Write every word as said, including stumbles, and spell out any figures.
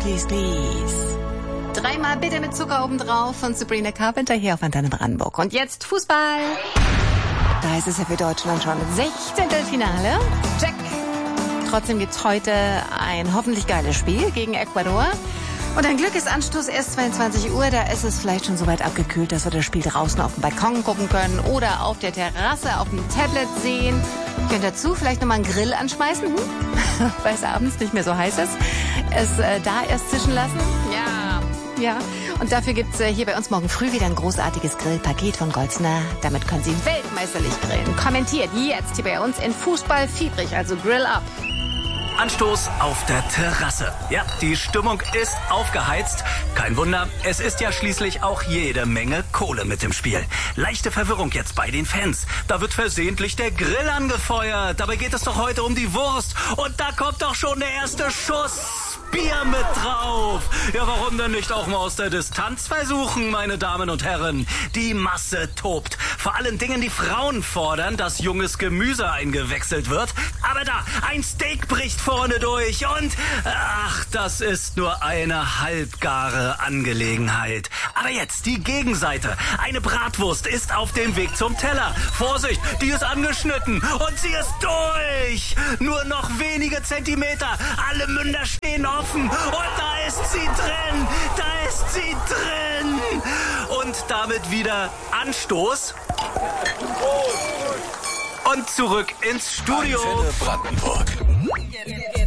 please, please. Dreimal bitte mit Zucker obendrauf von Sabrina Carpenter hier auf Antenne Brandenburg. Und jetzt Fußball. Da ist es ja für Deutschland schon sechzehnte Finale. Check. Trotzdem gibt's heute ein hoffentlich geiles Spiel gegen Ecuador. Und ein Glück ist Anstoß erst zweiundzwanzig Uhr. Da ist es vielleicht schon so weit abgekühlt, dass wir das Spiel draußen auf dem Balkon gucken können oder auf der Terrasse auf dem Tablet sehen. Ich könnte dazu vielleicht nochmal einen Grill anschmeißen, hm? Weil es abends nicht mehr so heiß ist. Es äh, da erst zischen lassen. Ja, ja. Und dafür gibt's äh, hier bei uns morgen früh wieder ein großartiges Grillpaket von Goldsner. Damit können Sie weltmeisterlich grillen. Kommentiert jetzt hier bei uns in Fußball fiebrig, also Grill up. Anstoß auf der Terrasse. Ja, die Stimmung ist aufgeheizt. Kein Wunder, es ist ja schließlich auch jede Menge Kohle mit im Spiel. Leichte Verwirrung jetzt bei den Fans. Da wird versehentlich der Grill angefeuert. Dabei geht es doch heute um die Wurst. Und da kommt doch schon der erste Schuss. Bier mit drauf. Ja, warum denn nicht auch mal aus der Distanz versuchen, meine Damen und Herren? Die Masse tobt. Vor allen Dingen die Frauen fordern, dass junges Gemüse eingewechselt wird. Aber da, ein Steak bricht vorne durch und, ach, das ist nur eine halbgare Angelegenheit. Aber jetzt die Gegenseite. Eine Bratwurst ist auf dem Weg zum Teller. Vorsicht, die ist angeschnitten und sie ist durch. Nur noch wenige Zentimeter. Alle Münder stehen offen. Und da ist sie drin, da ist sie drin. Und damit wieder Anstoß. Und zurück ins Studio. Antenne Brandenburg.